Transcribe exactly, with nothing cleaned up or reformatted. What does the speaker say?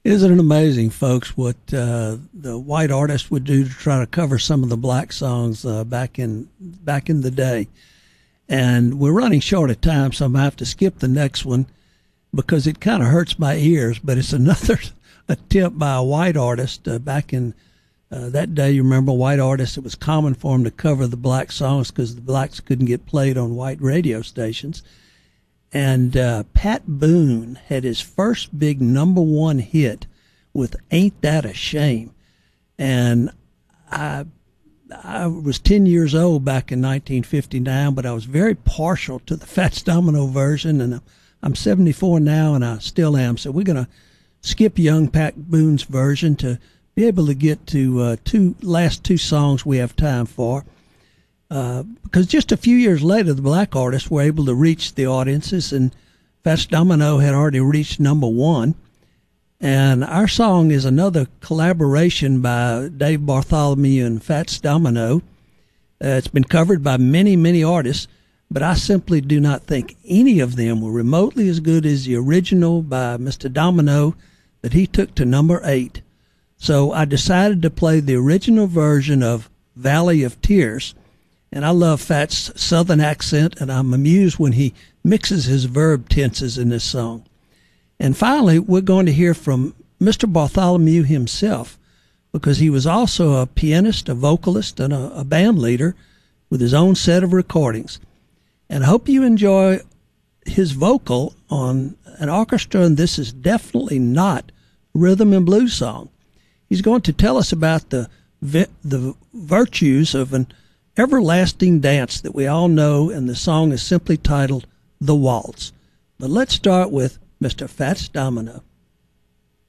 Isn't it amazing, folks, what uh, the white artist would do to try to cover some of the black songs uh, back in back in the day? And we're running short of time, so I'm going to have to skip the next one because it kind of hurts my ears, but it's another attempt by a white artist uh, back in uh, that day. You remember white artists, it was common for them to cover the black songs because the blacks couldn't get played on white radio stations. And uh, Pat Boone had his first big number one hit with Ain't That a Shame. And I I was ten years old back in nineteen fifty-nine, but I was very partial to the Fats Domino version, and I'm seventy-four now, and I still am. So we're going to skip young Pat Boone's version to be able to get to uh, two last two songs we have time for. Uh, because just a few years later, the black artists were able to reach the audiences, and Fats Domino had already reached number one. And our song is another collaboration by Dave Bartholomew and Fats Domino. Uh, it's been covered by many, many artists, but I simply do not think any of them were remotely as good as the original by Mister Domino that he took to number eight. So I decided to play the original version of Valley of Tears. And I love Fats' southern accent, and I'm amused when he mixes his verb tenses in this song. And finally, we're going to hear from Mister Bartholomew himself, because he was also a pianist, a vocalist, and a, a band leader with his own set of recordings. And I hope you enjoy his vocal on an orchestra, and this is definitely not rhythm and blues song. He's going to tell us about the the virtues of an everlasting dance that we all know, and the song is simply titled The Waltz. But let's start with Mister Fats Domino.